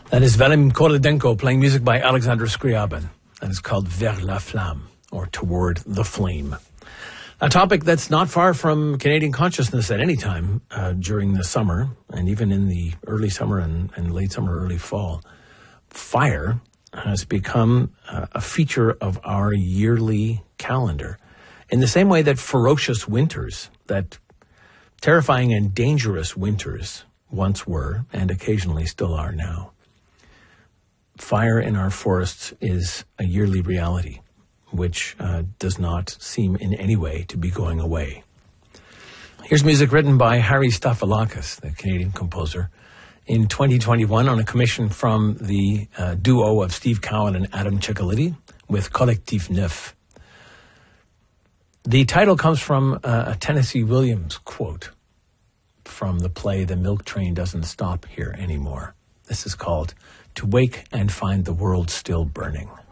That is Vadim Kolodenko playing music by Alexander Scriabin. That is called Vers la Flamme, or Toward the Flame. A topic that's not far from Canadian consciousness at any time during the summer, and even in the early summer and late summer, early fall. Fire has become a feature of our yearly calendar. In the same way that ferocious winters, that terrifying and dangerous winters once were, and occasionally still are now. Fire in our forests is a yearly reality, which does not seem in any way to be going away. Here's music written by Harry Stafilakis, the Canadian composer, in 2021 on a commission from the duo of Steve Cowan and Adam Ciccoliti with Collectif Neuf. The title comes from a Tennessee Williams quote from the play The Milk Train Doesn't Stop Here Anymore. This is called To Wake and Find the World Still Burning.